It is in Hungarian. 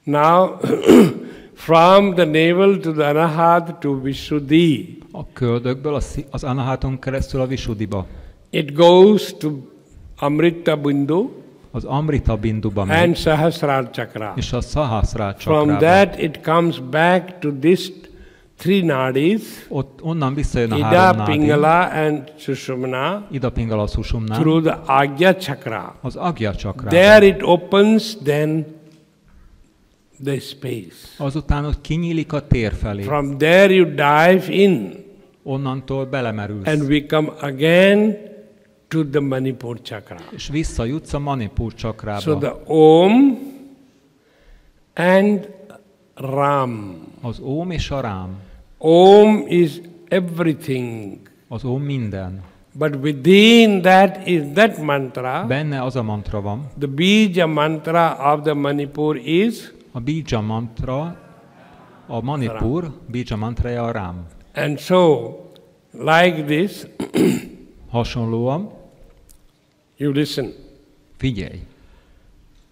Now, from the navel to the Anahat to Vishuddhi, A köldökből az Anahaton keresztül a Vishuddhiba. it goes to Amrita Bindu Az Amrita Binduba and megy, Sahasrara Chakra. és a Szahaszrár From csakrába. that it comes back to these three nadis, Onnan visszajön a Ida, három nádi, Pingala and Sushumna, Ida Pingala Sushumna, through the Agya Chakra. az Agya csakrába. There it opens then the space. Azután ott kinyílik a tér felé. From there you dive in Onnantól belemerülsz. and we come again to the Manipur Chakra. És visszajutsz a Manipur csakrába. So the Om and Ram. Az Óm és a Rám. Om is everything. Az Óm minden. But within that is that mantra. Benne az a mantra van. The Bija mantra of the Manipur is, A Bija mantra, a Manipur, Bija mantraja a Rám. and so like this, Hasonlóan, you listen. figyelj!